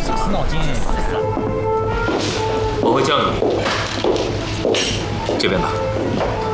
死脑筋哎！ 我会叫你，这边吧。